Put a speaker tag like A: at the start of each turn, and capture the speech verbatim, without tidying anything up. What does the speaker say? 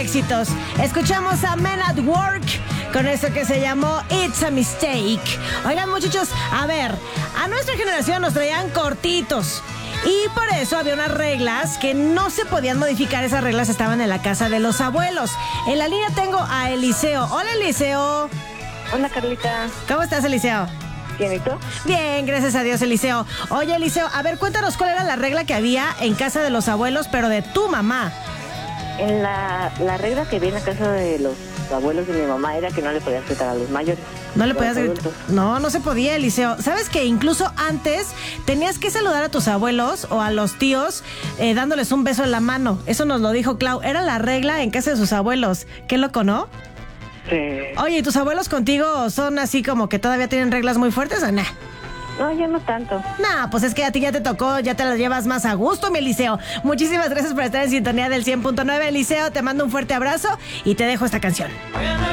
A: éxitos. Escuchamos a Men at Work con eso que se llamó It's a Mistake. Oigan, muchachos, a ver, a nuestra generación nos traían cortitos. Y por eso había unas reglas que no se podían modificar. Esas reglas estaban en la casa de los abuelos. En la línea tengo a Eliseo. Hola, Eliseo.
B: Hola, Carlita.
A: ¿Cómo estás, Eliseo?
B: Bien, ¿y tú?
A: Bien, gracias a Dios, Eliseo. Oye, Eliseo, a ver, cuéntanos cuál era la regla que había en casa de los abuelos, pero de tu mamá.
B: En la, la regla que vi en la casa de los abuelos de mi mamá era que no le podías gritar a los mayores.
A: No le
B: los
A: podías gritar.
B: adultos.
A: No, no se podía, Eliseo. ¿Sabes que incluso antes tenías que saludar a tus abuelos o a los tíos eh, dándoles un beso en la mano? Eso nos lo dijo Clau. Era la regla en casa de sus abuelos. Qué loco, ¿no?
B: Sí.
A: Oye, ¿y tus abuelos contigo son así como que todavía tienen reglas muy fuertes o nah?
B: No, ya no tanto.
A: Nah, pues es que a ti ya te tocó, ya te las llevas más a gusto, mi Eliseo. Muchísimas gracias por estar en sintonía del cien punto nueve, Eliseo. Te mando un fuerte abrazo y te dejo esta canción.